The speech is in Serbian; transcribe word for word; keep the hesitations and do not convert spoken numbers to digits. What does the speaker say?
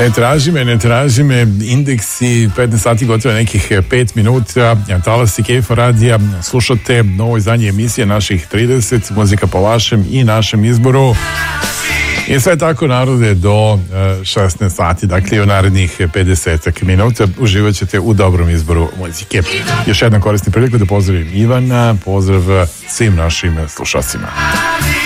Ne traži me, ne traži me, indeksi, petnaest sati gotovo nekih pet minuta, talasi K F M radija, slušate novo izdanje emisije naših trideset, muzika po vašem i našem izboru. I sve tako, narode, do šesnaest sati, dakle u narednih pedeset minuta uživat ćete u dobrom izboru muzike. Još jedna korisna prilika da pozdravim Ivana, pozdrav svim našim slušacima.